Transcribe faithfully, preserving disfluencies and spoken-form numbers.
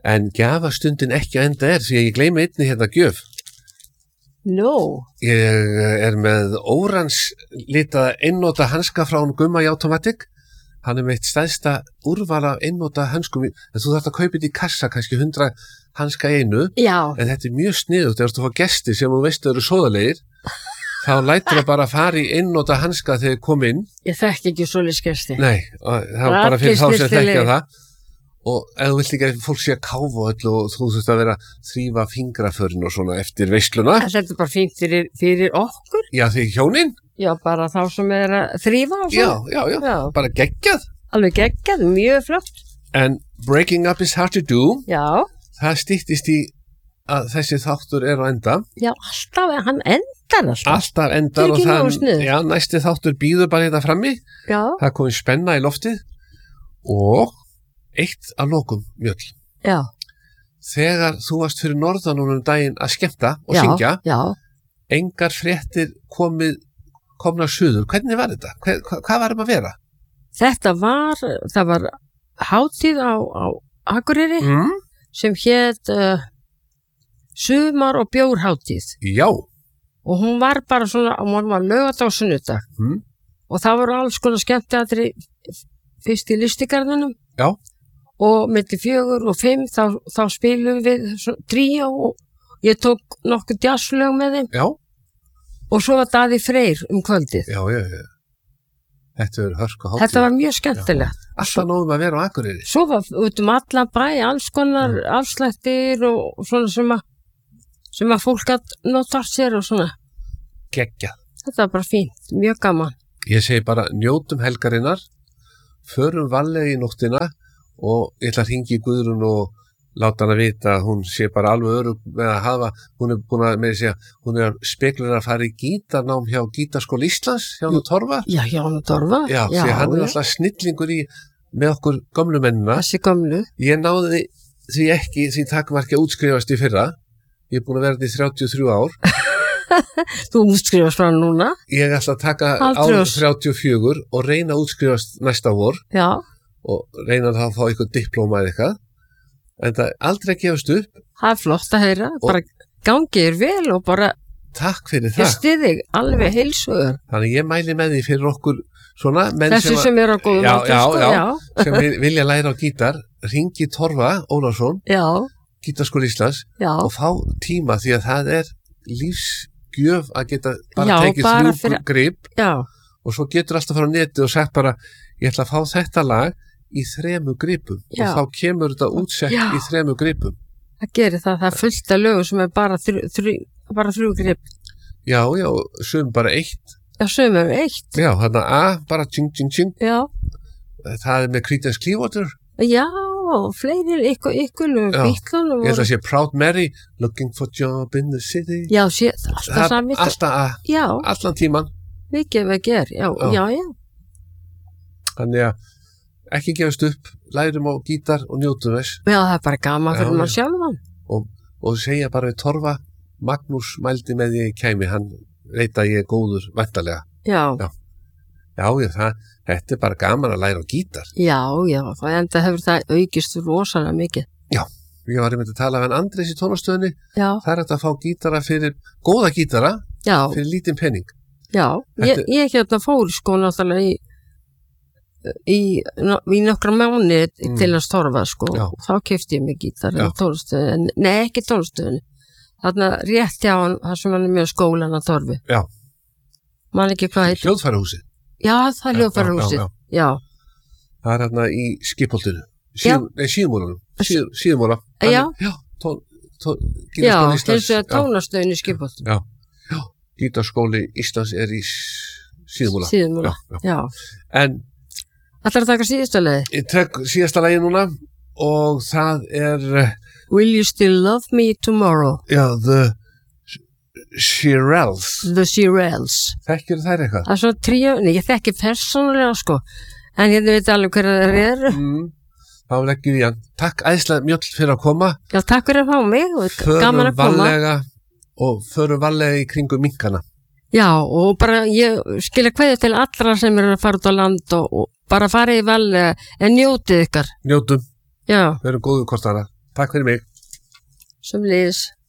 En gjafastundin ekki að enda er því að ég gleymi einni hérna gjöf. No. Ég er með órans litaða einnota hanska frá hún Gumma í Automatic. Hann er með eitt stæðsta úrval af einnota hanskum. En þú þarft að kaupa þetta í kassa, kannski hundra hanska í einu. Já. En þetta er mjög sniðugt. Þegar þú fá gesti sem þú veist eru sóðalegir, þá lætur það bara fara í einnota hanska þegar þið kom inn. Ég þekki ekki svoleiðis gesti. Nei, það var bara fyrir þá sem þekkja það. Og ef þú vilt ekki að fólk sé að káfa öll og þú þurft að vera að þrífa fingraförin og svona eftir veisluna. Þetta er bara fínt fyrir, fyrir okkur. Já, því hjónin? Já, bara þá sem er að þrífa og Já, svona. já, já, Já. bara geggjað. Alveg geggjað, mjög flott. En breaking up is hard to do. Já, Það styttist í að þessi þáttur er á enda. já, alltaf, hann endar alltaf. Alltaf endar Þetta er og ekki nógu það, sniðugt. já, næsti þáttur býður bara hérna frammi. Já, Það komið spenna í loftið og eitt að lokum, Mjöll. já, Þegar þú varst fyrir norðan um daginn að skemmta og já, syngja, já. engar fréttir komið, komna suður. Hvernig var þetta? Hva, hva, hvað var um að vera? Þetta var, það var hátíð á, á Akureyri Mm? sem hét uh, sumar- og bjórhátíð Já. og hún var bara svona, hún var laugardag og sunnudag Mm? og það voru alls konar skemmtiatriði fyrst í listigarðinum Já. og milli fjögur og fimm þá, þá spilum við tríó og ég tók nokkuð jazzlög með þeim Já. og svo var Daði Freyr um kvöldið. Já, já, já. Þetta er hörku hátíð. Þetta var mjög skemmtilegt. Alltaf nógum að vera á Akureyri. Svo var út um allan bæ, alls konar Mm. afslættir og, og svona sem að sem að fólk að nota sér og svona. Geggjað. Þetta var bara fínt, mjög gaman. Ég segi bara njótum helgarinnar, förum varlega í nóttina og ég ætla að hringi í Guðrún og láta hana vita að hún sé bara alveg örugg með að hafa, hún er búin að með segja, hún er speklur að fara í gítarnám hjá Gítarskóla Íslands, hjá hann Torfa. Já, hjá hann Torfa. Já, því að hann er alltaf snillingur í með okkur gömlu mennina. Þessi gömlu. Ég náði því ekki, því takmarki að útskrifast í fyrra. Ég er búin að vera þetta í þrjátíu og þrjú ár. Þú útskrifast frá núna. Ég ætla að taka Aldrei ár oss. þrjátíu og fjögur og reyna að útskrifast næsta vor Já, og reyna þá að fá eitthvað diplóma eða eitthvað. En það er aldrei að gefast upp. það er flott að heyra. Bara gangið er vel og bara Takk fyrir ég það. stið þig alveg heilsugur. Þannig ég mæli með því fyrir okkur svona menn Þessi að- sem er á góðum Já, aldri, já, sko, já. já. sem vil- vilja læra á gítar, ringi Torfa Ólafsson, Já, Gítarskóla Íslands já. og fá tíma því að það er lífsgjöf að geta bara Já, tekið bara þrjú fyrir- grip Já, og svo getur alltaf fara á neti og sagt bara ég ætla að fá þetta lag í þremu gripum Já. og þá kemur þetta útsett Já. í þremu gripum. það gerir það. Það er fullt af lögum sem er bara þrjú, þrjú, bara þrjú grip. Já, já, sum bara eitt. Já, sögum við eitt. Já, þarna A, bara tjing, tjing, tjing. Já, Það er með Creedence Clearwater. já, og fleiri ykkur, ykkur lögum, Já. Beatlunum. Ég ætla að sé Proud Mary, Looking for Job in the City. Já, sé, Það alltaf er sami. alltaf A, Já, allan tíman. mikið við ger. Já, Já. já, já. Þannig að ekki gefast upp, lærum á gítar og njótum þess Já, það er bara gaman Já, fyrir já. maður sjálfan. og, og segja bara við Torfa, Magnús mældi með því ég kæmi, hann veit að ég er góður væntalega. Já, Já. Já, ég, það, þetta er bara gaman að læra á gítar. já, já. Það enda hefur það aukist rosalega mikið. Ég var einmitt að tala við hann Andrés í tónastöðinni, Já, það er hægt að fá gítara fyrir, góða gítara, já, fyrir lítinn penning. já. Ég, Þetta- ég hérna fór sko náttúrulega í í, í nokkra mánuði Mm. til að Torfa sko. Já. Þá keypti ég mig gítar Já. á tónastöðinni. Nei, ekki tónastöðinni. Þarna rétt hjá hann, það sem hann er með skólan að Torfi. Já. Man ekki hvað heitir. Hljóðfærahúsið. Já, það er Já, hljóðfærahúsið. já, já. Já, Það er hérna í skipholtinu, Já. Síð, nei, síðmólanum, síð, síðmóla. Já. Já, tón, tón, já, Gítarskóli Íslands. eins og Já. tónastöðinni skipast. Já, já, Gítarskóli Íslands er í síðmúla. Síðmúla, Já, já. já. En Ætlar að taka síðustu leiði? ég tek síðasta lagi núna og það er, eh, Will you still love me tomorrow? já, The Shirelles. The Shirelles. Þekkir þær eitthvað? Það er svo tríu, nei, ég þekki persónulega sko, en ég veit alveg hverja það eru. Mm, þá leggjum við hann. Takk æðislega Mjöll fyrir að koma. Já, takk fyrir að fá mig og Förum gaman að koma. varlega og förum varlega í kringum minkana. Já, og bara ég skilja kveðið til allra sem eru að fara út á land og, og bara farið í varlega, en njótið ykkar. Njótum, Já, verum góðu hvort annað. Takk fyrir mig. Sömuleiðis.